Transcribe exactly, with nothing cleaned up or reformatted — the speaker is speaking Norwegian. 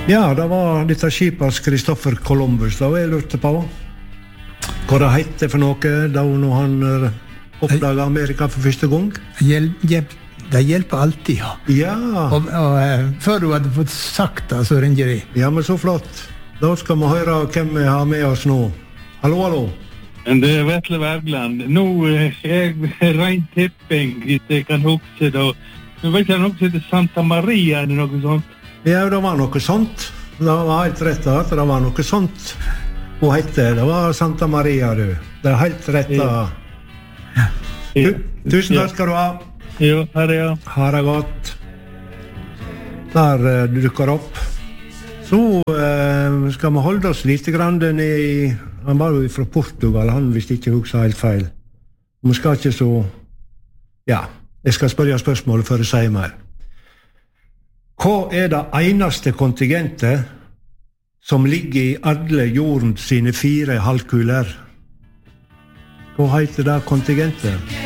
Ja, det var dette skipet Christopher Columbus, da jeg lurte på. Hva det heter for noe, da når han oppdaget Amerika for første gang? Hjel, hjelp, det hjelper alltid, ja. Ja. Og, og uh, før du hadde fått sagt det, så ringer de. Ja, men så flott. Da skal vi høre hvem vi har med oss nå. Hallo, hallo. Det er Vetle Wergeland. Nå er jeg rein tipping, hvis jeg kan huske da. Jeg vet ikke, han også heter Santa Maria, eller noe sånt. Ja, det var noe sånt. Det var helt rett at det var noe sånt. Hun hette, det var Santa Maria, du. Det er helt rett. Ja. Tu, tusen takk skal du ha. Jo, her er jeg. Ha det godt. Der uh, dukker opp. Så uh, skal vi holde oss litt grann ned i... Han var jo fra Portugal, han hvis ikke husker helt feil. Vi skal ikke så... Ja, jeg skal spørre spørsmålet før jeg sier mer. Hva er det eneste kontingentet som ligger i alle jordens sine fire halvkuler? Hva heter det kontingentet?